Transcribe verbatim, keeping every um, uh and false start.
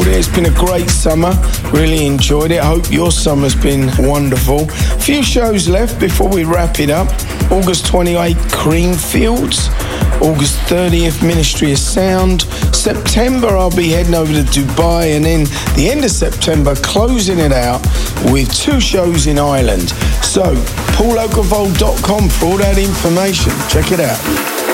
it. It's been a great summer. Really enjoyed it. I hope your summer's been wonderful. A few shows left before we wrap it up. August twenty-eighth, Creamfields. August thirtieth, Ministry of Sound. September, I'll be heading over to Dubai, and then the end of September, closing it out with two shows in Ireland. So, paul oakenfold dot com for all that information. Check it out.